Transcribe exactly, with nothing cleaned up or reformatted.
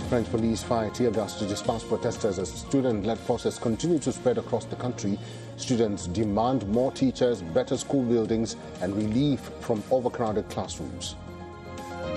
French police fire tear gas to disperse protesters as student-led protests continue to spread across the country. Students demand more teachers, better school buildings, and relief from overcrowded classrooms.